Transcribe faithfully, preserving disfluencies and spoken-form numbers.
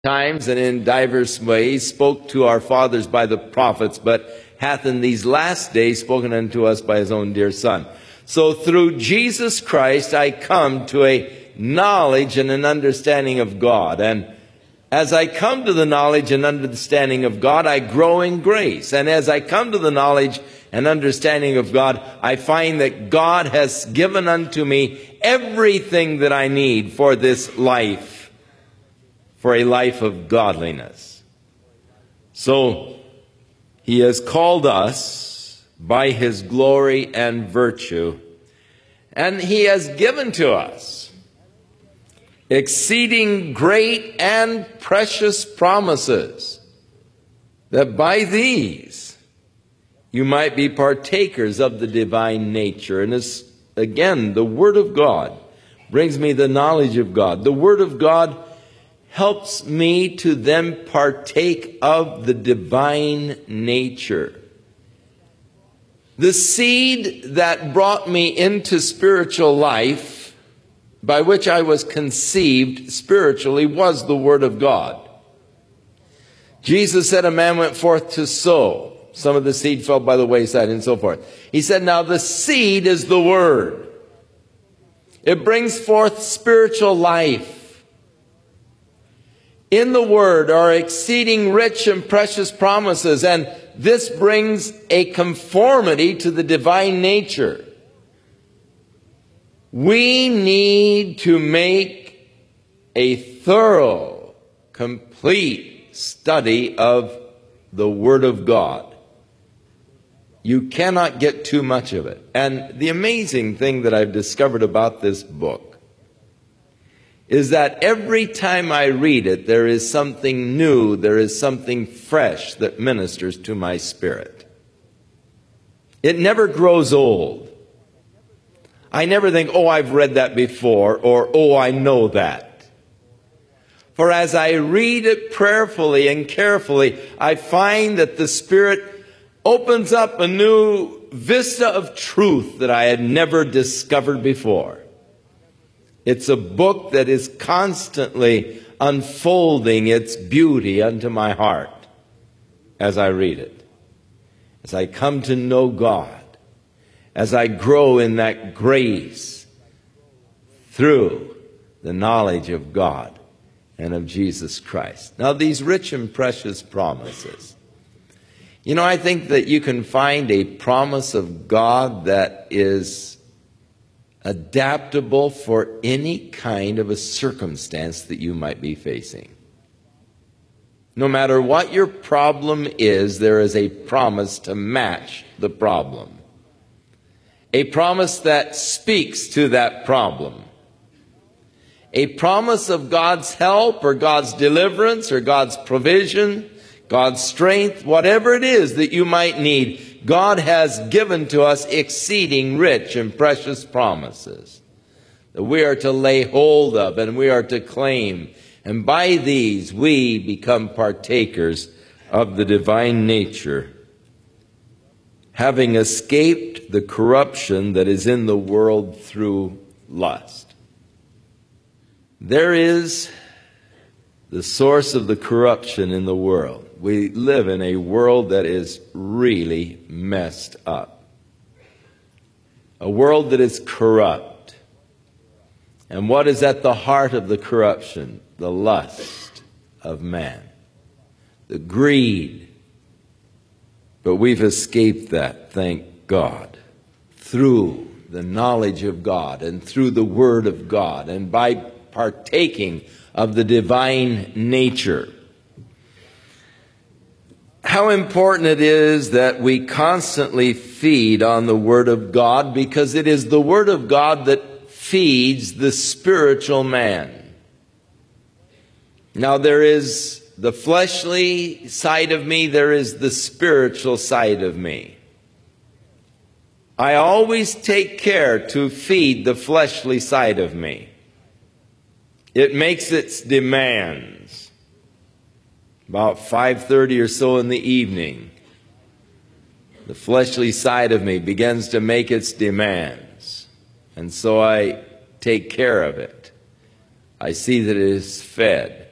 times and in divers ways spoke to our fathers by the prophets, but hath in these last days spoken unto us by his own dear Son. So through Jesus Christ I come to a knowledge and an understanding of God. And as I come to the knowledge and understanding of God, I grow in grace. And as I come to the knowledge and understanding of God, I find that God has given unto me everything that I need for this life, for a life of godliness. So he has called us by his glory and virtue, and he has given to us exceeding great and precious promises, that by these you might be partakers of the divine nature. And this, again, the Word of God brings me the knowledge of God. The Word of God helps me to then partake of the divine nature. The seed that brought me into spiritual life, by which I was conceived spiritually, was the Word of God. Jesus said a man went forth to sow. Some of the seed fell by the wayside and so forth. He said, now the seed is the Word. It brings forth spiritual life. In the Word are exceeding rich and precious promises, and this brings a conformity to the divine nature. We need to make a thorough, complete study of the Word of God. You cannot get too much of it. And the amazing thing that I've discovered about this book is that every time I read it, there is something new, there is something fresh that ministers to my spirit. It never grows old. I never think, oh, I've read that before, or oh, I know that. For as I read it prayerfully and carefully, I find that the Spirit opens up a new vista of truth that I had never discovered before. It's a book that is constantly unfolding its beauty unto my heart as I read it. As I come to know God, as I grow in that grace through the knowledge of God and of Jesus Christ. Now, these rich and precious promises. You know, I think that you can find a promise of God that is adaptable for any kind of a circumstance that you might be facing. No matter what your problem is, there is a promise to match the problem. A promise that speaks to that problem. A promise of God's help or God's deliverance or God's provision, God's strength, whatever it is that you might need. God has given to us exceeding rich and precious promises that we are to lay hold of and we are to claim. And by these we become partakers of the divine nature, having escaped the corruption that is in the world through lust. There is the source of the corruption in the world. We live in a world that is really messed up. A world that is corrupt. And what is at the heart of the corruption? The lust of man. The greed. But we've escaped that, thank God, through the knowledge of God and through the Word of God and by partaking of the divine nature. How important it is that we constantly feed on the Word of God, because it is the Word of God that feeds the spiritual man. Now, there is the fleshly side of me, there is the spiritual side of me. I always take care to feed the fleshly side of me. It makes its demands. About five thirty or so in the evening, the fleshly side of me begins to make its demands. And so I take care of it. I see that it is fed.